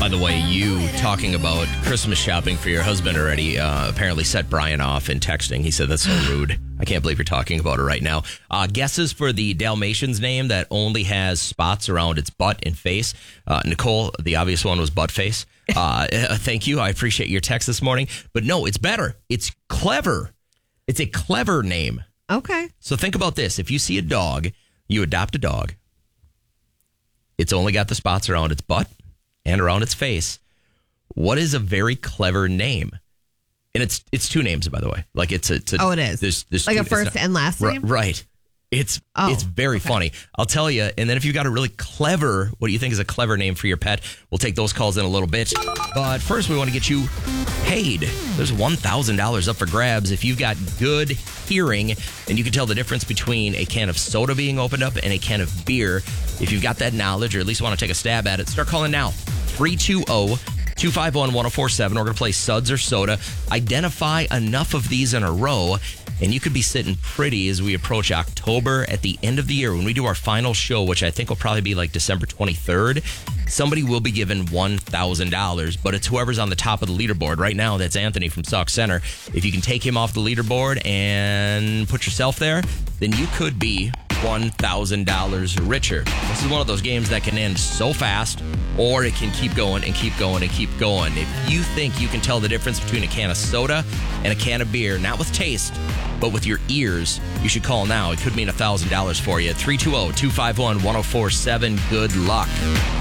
By the way, you talking about Christmas shopping for your husband already apparently set Brian off in texting. He said, that's so rude. I can't believe you're talking about it right now. Guesses for the Dalmatian's name that only has spots around its butt and face. Nicole, the obvious one was butt face. Thank you. I appreciate your text this morning. But no, it's better. It's clever. It's a clever name. Okay. So think about this. If you see a dog, you adopt a dog. It's only got the spots around its butt and around its face. What is a very clever name? And it's two names, by the way. Like it's a it is. There's like two, a first and last name? Right. It's very funny. I'll tell you. And then if you've got a really clever, what do you think is a clever name for your pet? We'll take those calls in a little bit. But first, we want to get you paid. There's $1,000 up for grabs if you've got good hearing and you can tell the difference between a can of soda being opened up and a can of beer. If you've got that knowledge or at least want to take a stab at it, start calling now. 320-251-1047. We're going to play Suds or Soda. Identify enough of these in a row, and you could be sitting pretty as we approach October at the end of the year when we do our final show, which I think will probably be like December 23rd. Somebody will be given $1,000, but it's whoever's on the top of the leaderboard. Right now, that's Anthony from Sauk Center. If you can take him off the leaderboard and put yourself there, then you could be $1,000 richer. This is one of those games that can end so fast, or it can keep going and keep going and keep going. If you think you can tell the difference between a can of soda and a can of beer, not with taste, but with your ears, you should call now. It could mean $1,000 for you. 320-251-1047. Good luck.